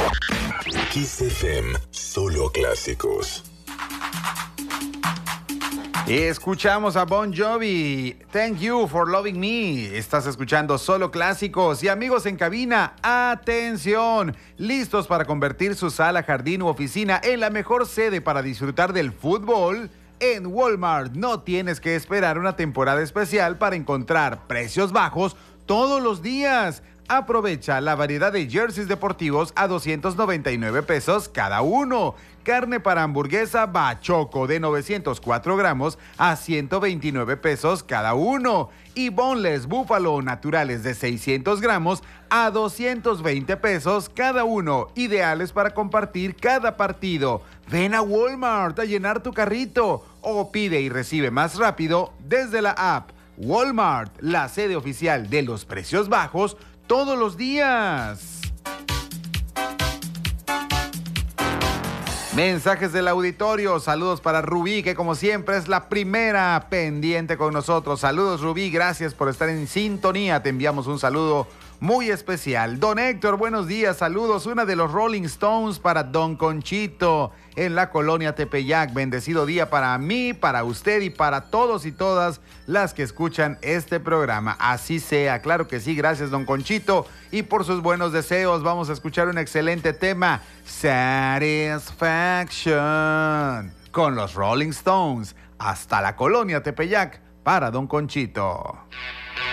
Kiss FM, solo clásicos. Escuchamos a Bon Jovi, Thank You for Loving Me. Estás escuchando Solo Clásicos. Y amigos en cabina, atención, listos para convertir su sala, jardín u oficina en la mejor sede para disfrutar del fútbol. En Walmart no tienes que esperar una temporada especial para encontrar precios bajos todos los días. Aprovecha la variedad de jerseys deportivos a 299 pesos cada uno. Carne para hamburguesa Bachoco de 904 gramos a 129 pesos cada uno. Y boneless búfalo naturales de 600 gramos a 220 pesos cada uno. Ideales para compartir cada partido. Ven a Walmart a llenar tu carrito o pide y recibe más rápido desde la app. Walmart, la sede oficial de los precios bajos todos los días. Mensajes del auditorio. Saludos para Rubí, que como siempre es la primera pendiente con nosotros. Saludos, Rubí, gracias por estar en sintonía. Te enviamos un saludo muy especial. Don Héctor, buenos días, saludos. Una de los Rolling Stones para Don Conchito en la colonia Tepeyac. Bendecido día para mí, para usted y para todos y todas las que escuchan este programa. Así sea, claro que sí, gracias Don Conchito. Y por sus buenos deseos vamos a escuchar un excelente tema, Satisfaction, con los Rolling Stones. Hasta la colonia Tepeyac para Don Conchito.